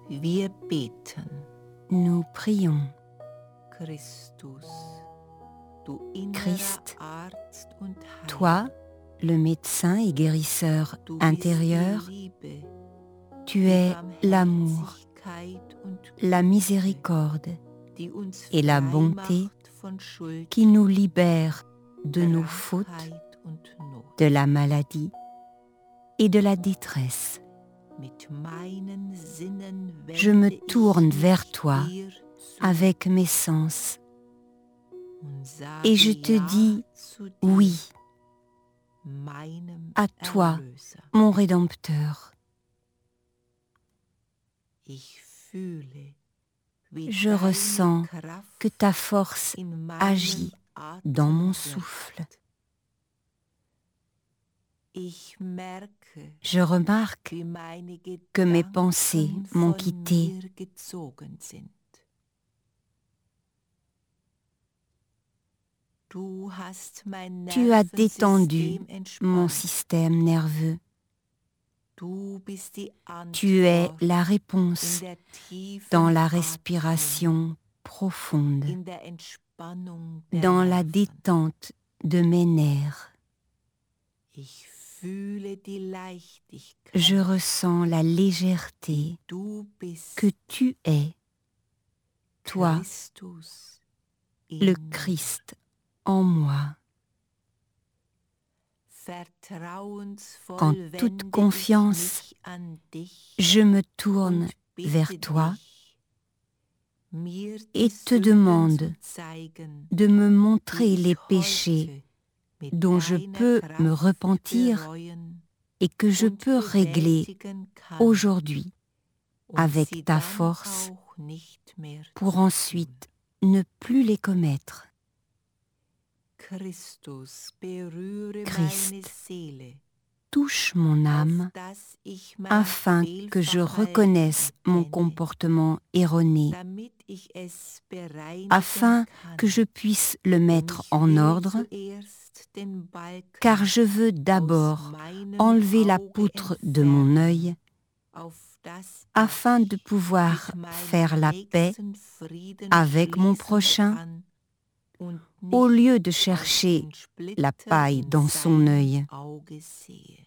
Wir beten. Nous prions. Christus, du innerer Christ, Arzt und Heiler, toi, le médecin et guérisseur du intérieur, bist die Liebe, tu die es l'amour, Barmherzigkeit und la Güte, miséricorde die uns et la frei bonté macht von Schuld, qui nous libère de nos fautes, Krankheit und Not. de la maladie et de la détresse. Mit meinen Sinnen Je me wende tourne ich vers mich toi dir zu avec mes sens und sage et je te ja dis zu dir, oui meinem à toi, Erlöser. mon Rédempteur. Ich fühle, wie Je deine ressens Kraft que ta force in meinem agit Atem dans mon wirkt. souffle. Ich merke, Je remarque wie meine que mes Gedanken pensées m'ont von quitté. mir gezogen sind. Du hast mein Tu as détendu Nervensystem mon entspannt. système nerveux. Du bist die Tu es Antwort la in réponse der tiefen dans la Atmung, respiration profonde, in der Entspannung der dans la Nerven. détente de mes nerfs. Ich fühle die Leichtigkeit, Je ressens la légèreté die du bist, que tu es, toi, Christus in le mir. Christ en moi. Vertrauensvoll En wende toute ich confiance, mich an dich je me tourne und bitte vers toi dich, mir die et te Sünden demande zu zeigen, de me montrer die les ich péchés heute mit dont je deiner peux me Kraft repentir bereuen et que je und peux régler bewältigen kann aujourd'hui und avec sie ta dann force auch nicht mehr pour zu ensuite ne plus les commettre. tun. Christus, berühre Christ, meine Seele, touche mon âme auf dass ich mein afin que je Fehlverhalten reconnaisse mon erkenne, comportement erroné, damit ich es bereinigen afin kann. que je puisse le Denn mettre ich en will ordre, zuerst den Balken car je veux aus d'abord meinem enlever la Auge poutre de mon entfernen, œil auf dass afin ich de pouvoir mit meinem faire la paix Nächsten Frieden avec mon schließen prochain, kann und au nicht lieu de auf chercher den Splitter la paille in dans son seinem œil. Auge sehe.